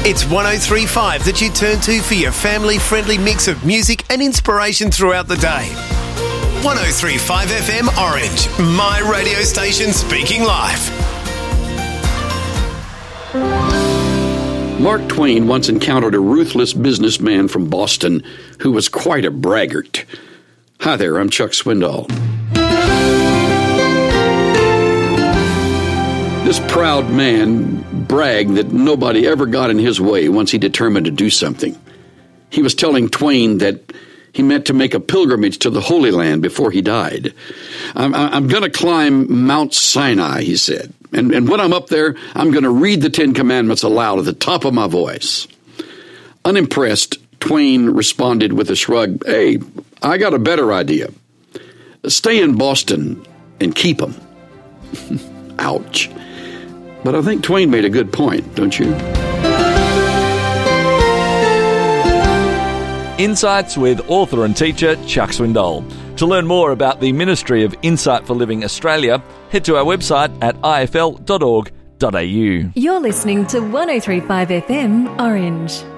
It's 103.5 that you turn to for your family-friendly mix of music and inspiration throughout the day. 103.5 FM Orange, my radio station speaking live. Mark Twain once encountered a ruthless businessman from Boston who was quite a braggart. Hi there, I'm Chuck Swindoll. This proud man bragged that nobody ever got in his way once he determined to do something. He was telling Twain that he meant to make a pilgrimage to the Holy Land before he died. I'm going to climb Mount Sinai, he said. And when I'm up there, I'm going to read the Ten Commandments aloud at the top of my voice. Unimpressed, Twain responded with a shrug, "Hey, I got a better idea. Stay in Boston and keep them." Ouch. But I think Twain made a good point, don't you? Insights with author and teacher Chuck Swindoll. To learn more about the Ministry of Insight for Living Australia, head to our website at ifl.org.au. You're listening to 103.5 FM Orange.